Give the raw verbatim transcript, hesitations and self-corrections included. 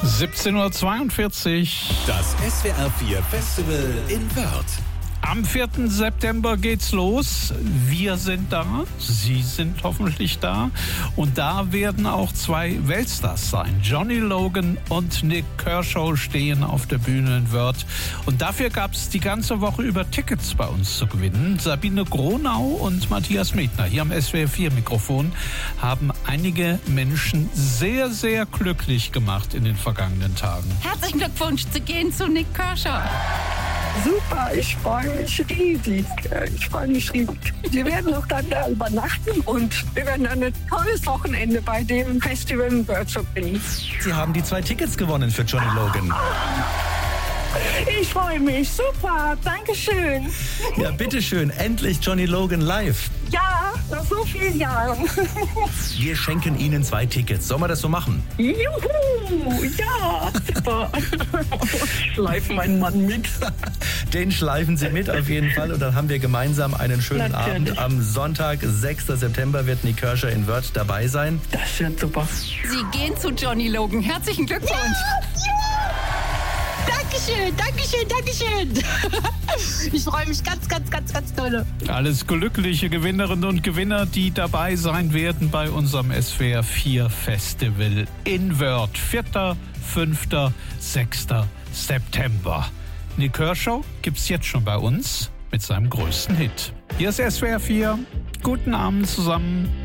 siebzehn Uhr zweiundvierzig. Das S W R vier Festival in Wörth. Am vierten September geht's los. Wir sind da, Sie sind hoffentlich da. Und da werden auch zwei Weltstars sein. Johnny Logan und Nik Kershaw stehen auf der Bühne in Wörth. Und dafür gab's die ganze Woche über Tickets bei uns zu gewinnen. Sabine Gronau und Matthias Medner hier am S W R vier Mikrofon haben einige Menschen sehr, sehr glücklich gemacht in den vergangenen Tagen. Herzlichen Glückwunsch zu gehen zu Nik Kershaw. Super, ich freue mich riesig. Ich freue mich riesig. Wir werden auch dann da übernachten und wir werden dann ein tolles Wochenende bei dem Festival in Wörth verbringen. Sie haben die zwei Tickets gewonnen für Johnny Logan. Ich freue mich. Super, Dankeschön. Ja, bitteschön. Endlich Johnny Logan live. Ja, nach so vielen Jahren. Wir schenken Ihnen zwei Tickets. Sollen wir das so machen? Juhu, ja, super. Ich schleife meinen Mann mit. Den schleifen Sie mit auf jeden Fall. Und dann haben wir gemeinsam einen schönen Natürlich. Abend. Am Sonntag, sechsten September, wird Nik Kershaw in Wörth dabei sein. Das wird super. Sie gehen zu Johnny Logan. Herzlichen Glückwunsch. Dankeschön, Dankeschön, Dankeschön. Ich freue mich ganz, ganz, ganz, ganz doll. Alles glückliche Gewinnerinnen und Gewinner, die dabei sein werden bei unserem S W R vier Festival in Wörth. vierten, fünften, sechsten September. Nik Kershaw gibt's jetzt schon bei uns mit seinem größten Hit. Hier ist S W R vier. Guten Abend zusammen.